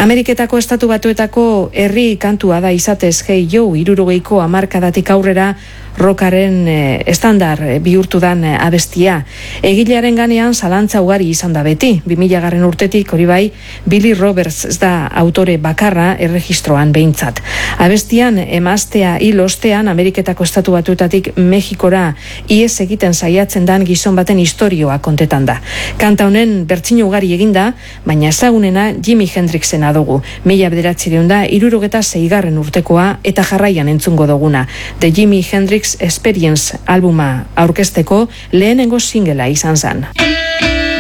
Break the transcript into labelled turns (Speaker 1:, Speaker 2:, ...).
Speaker 1: Ameriketako Estatu Batuetako herri kantua da izatez Hey Joe 60ko hamarkadatik aurrera rockaren estandar bihurtu dan abestia. Egilearen ganean zalantza ugari izan da beti. 2000 urtetik hori bai, Billy Roberts ez da autore bakarra erregistroan behintzat. Abestian emaztea hil ostean Ameriketako Estatu Batuetatik Mexikora ihes egiten saiatzen dan gizon baten istorioa kontetan da. Kanta honen bertsio ugari eginda, baina ezagunena Jimi Hendrixena dugu. 1976 urtekoa eta jarraian entzungo duguna. The Jimi Hendrix Experience albuma aurkezteko lehenengo singlea izan zen.